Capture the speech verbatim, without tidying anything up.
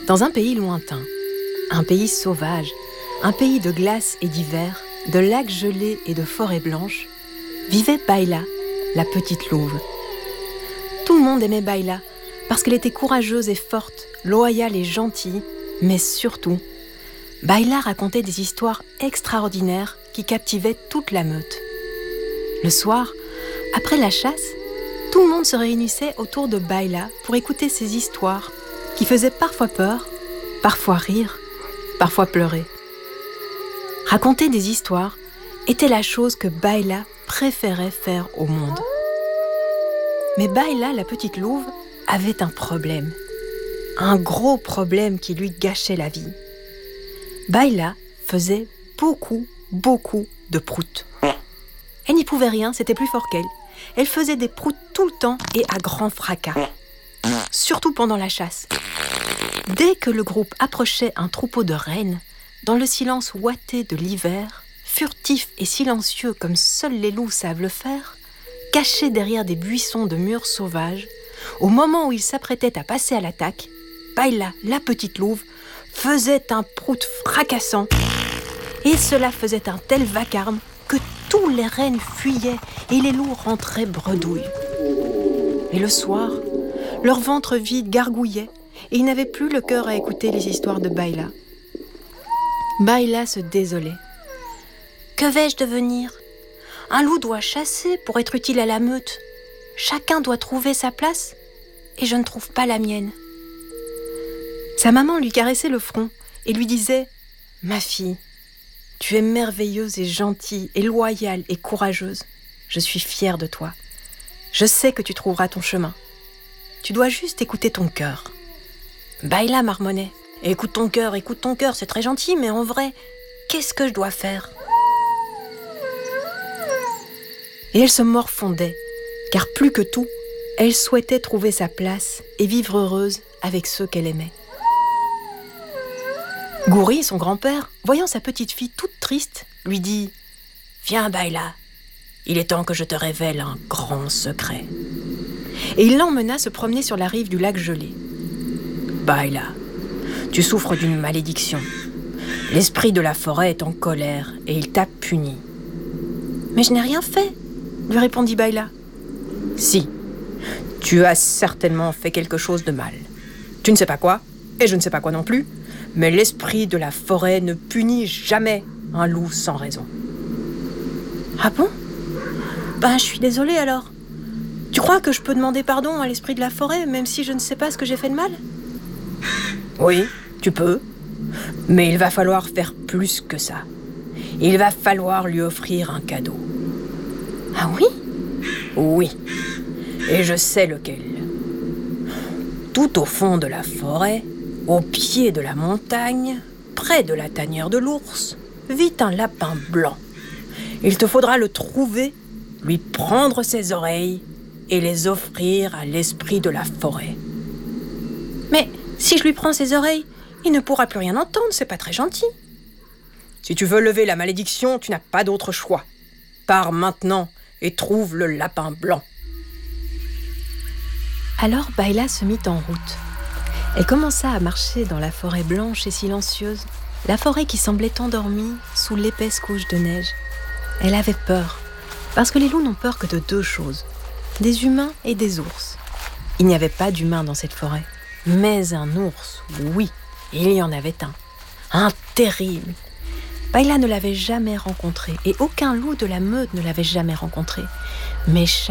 Dans un pays lointain, un pays sauvage, un pays de glace et d'hiver, de lacs gelés et de forêts blanches, vivait Bayla, la petite louve. Tout le monde aimait Bayla parce qu'elle était courageuse et forte, loyale et gentille, mais surtout, Bayla racontait des histoires extraordinaires qui captivaient toute la meute. Le soir, après la chasse, tout le monde se réunissait autour de Bayla pour écouter ses histoires qui faisaient parfois peur, parfois rire, parfois pleurer. Raconter des histoires était la chose que Bayla préférait faire au monde. Mais Bayla, la petite louve, avait un problème. Un gros problème qui lui gâchait la vie. Bayla faisait beaucoup, beaucoup de proutes. Elle n'y pouvait rien, c'était plus fort qu'elle. Elle faisait des proutes tout le temps et à grand fracas. Surtout pendant la chasse. Dès que le groupe approchait un troupeau de rennes, dans le silence ouaté de l'hiver, furtif et silencieux comme seuls les loups savent le faire, caché derrière des buissons de mûres sauvages, au moment où ils s'apprêtaient à passer à l'attaque, Bayla, la petite louve, faisait un prout fracassant. Et cela faisait un tel vacarme que tous les rennes fuyaient et les loups rentraient bredouilles. Et le soir, leur ventre vide gargouillait et ils n'avaient plus le cœur à écouter les histoires de Bayla. Bayla se désolait. Que vais-je devenir ? Un loup doit chasser pour être utile à la meute. Chacun doit trouver sa place et je ne trouve pas la mienne. Sa maman lui caressait le front et lui disait « Ma fille, tu es merveilleuse et gentille et loyale et courageuse. Je suis fière de toi. Je sais que tu trouveras ton chemin. Tu dois juste écouter ton cœur. » Bayla marmonnait. « Écoute ton cœur, écoute ton cœur, c'est très gentil, mais en vrai, qu'est-ce que je dois faire ?» Et elle se morfondait, car plus que tout, elle souhaitait trouver sa place et vivre heureuse avec ceux qu'elle aimait. Gouri, son grand-père, voyant sa petite fille toute triste, lui dit « Viens, Bayla, il est temps que je te révèle un grand secret. » Et il l'emmena se promener sur la rive du lac gelé. « Bayla, tu souffres d'une malédiction. L'esprit de la forêt est en colère et il t'a puni. »« Mais je n'ai rien fait, » lui répondit Bayla. « Si, tu as certainement fait quelque chose de mal. Tu ne sais pas quoi, et je ne sais pas quoi non plus, mais l'esprit de la forêt ne punit jamais un loup sans raison. »« Ah bon ? Ben, je suis désolée alors. Tu crois que je peux demander pardon à l'esprit de la forêt, même si je ne sais pas ce que j'ai fait de mal ? » ?»« Oui, tu peux, mais il va falloir faire plus que ça. Il va falloir lui offrir un cadeau. » »« Ah oui ? » ?»« Oui, et je sais lequel. Tout au fond de la forêt, au pied de la montagne, près de la tanière de l'ours, vit un lapin blanc. Il te faudra le trouver, lui prendre ses oreilles et les offrir à l'esprit de la forêt. »« Mais si je lui prends ses oreilles, il ne pourra plus rien entendre, c'est pas très gentil. »« Si tu veux lever la malédiction, tu n'as pas d'autre choix. Pars maintenant et trouve le lapin blanc. » Alors Bayla se mit en route. Elle commença à marcher dans la forêt blanche et silencieuse, la forêt qui semblait endormie sous l'épaisse couche de neige. Elle avait peur, parce que les loups n'ont peur que de deux choses, des humains et des ours. Il n'y avait pas d'humain dans cette forêt, mais un ours, oui, il y en avait un, un terrible. Bayla ne l'avait jamais rencontré et aucun loup de la meute ne l'avait jamais rencontré. Mais chaque